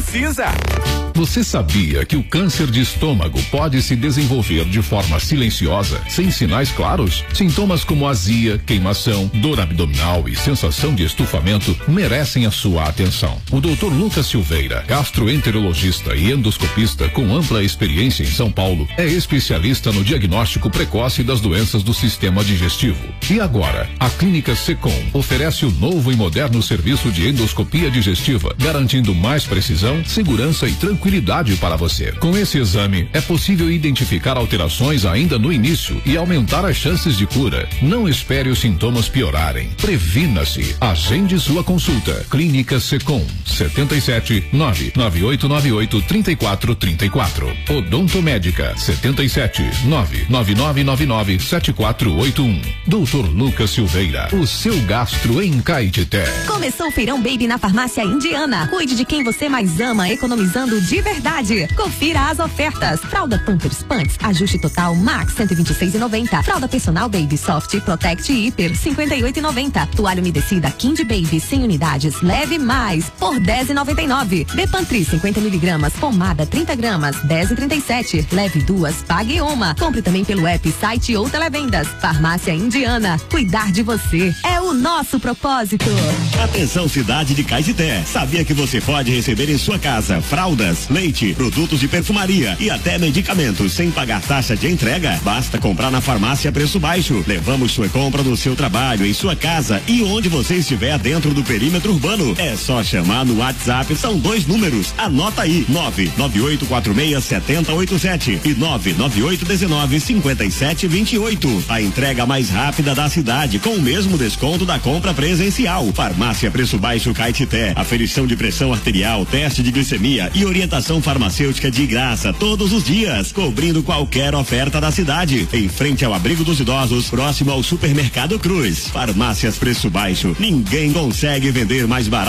precisa. Você sabia que o câncer de estômago pode se desenvolver de forma silenciosa, sem sinais claros? Sintomas como azia, queimação, dor abdominal e sensação de estufamento merecem a sua atenção. O Dr. Lucas Silveira, gastroenterologista e endoscopista com ampla experiência em São Paulo, é especialista no diagnóstico precoce das doenças do sistema digestivo. E agora, a Clínica Secom oferece o novo e moderno serviço de endoscopia digestiva, garantindo mais precisão, segurança e tranquilidade para você. Com esse exame, é possível identificar alterações ainda no início e aumentar as chances de cura. Não espere os sintomas piorarem. Previna-se. Agende sua consulta. Clínica Secom, 77 99898 3434. Odontomédica, 77 99999 7481. Dr. Lucas Silveira, o seu gastro em Caetité. Começou o Feirão Baby na Farmácia Indiana. Cuide de quem você mais ama, economizando de verdade. Confira as ofertas. Fralda Pampers Pants, ajuste total Max 126,90. Fralda personal Baby Soft Protect Hiper 58,90. Toalha umedecida Kind Baby 100 unidades, leve mais por 10,99. Bepantri 50 miligramas, pomada 30 gramas, 10,37. Leve duas, pague uma. Compre também pelo app, site ou televendas. Farmácia Indiana. Cuidar de você é o nosso propósito. Atenção, cidade de Caetité. Sabia que você pode receber em sua casa fraldas, leite, produtos de perfumaria e até medicamentos sem pagar taxa de entrega? Basta comprar na Farmácia Preço Baixo. Levamos sua compra no seu trabalho, em sua casa e onde você estiver dentro do perímetro urbano. É só chamar no WhatsApp, são 2 números. Anota aí: 998467087 e 998195728. A entrega mais rápida da cidade com o mesmo desconto da compra presencial. Farmácia Preço Baixo Caetité. Aferição de pressão arterial, teste de glicemia e orientação farmacêutica de graça todos os dias, cobrindo qualquer oferta da cidade. Em frente ao Abrigo dos Idosos, próximo ao Supermercado Cruz. Farmácias Preço Baixo. Ninguém consegue vender mais barato.